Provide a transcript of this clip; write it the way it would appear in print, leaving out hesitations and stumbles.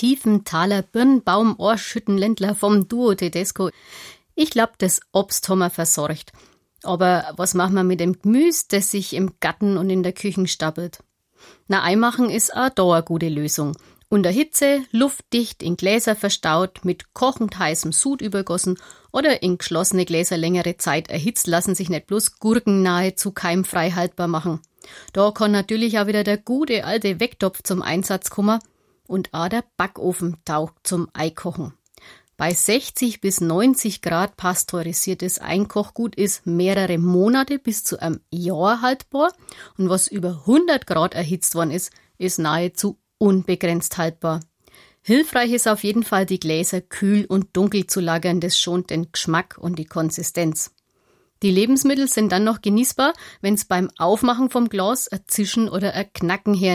Tiefenthaler Birnbaum-Ohrschüttenländler vom Duo Tedesco. Ich glaub, das Obst haben wir versorgt. Aber was machen wir mit dem Gemüse, das sich im Garten und in der Küche stapelt? Na, einmachen ist auch da eine gute Lösung. Unter Hitze, luftdicht in Gläser verstaut, mit kochend heißem Sud übergossen oder in geschlossene Gläser längere Zeit erhitzt, lassen sich nicht bloß Gurken nahezu keimfrei haltbar machen. Da kann natürlich auch wieder der gute alte Wecktopf zum Einsatz kommen und auch der Backofen taugt zum Eikochen. Bei 60 bis 90 Grad pasteurisiertes Einkochgut ist mehrere Monate bis zu einem Jahr haltbar und was über 100 Grad erhitzt worden ist, ist nahezu unbegrenzt haltbar. Hilfreich ist auf jeden Fall, die Gläser kühl und dunkel zu lagern, das schont den Geschmack und die Konsistenz. Die Lebensmittel sind dann noch genießbar, wenn es beim Aufmachen vom Glas ein Zischen oder ein Knacken her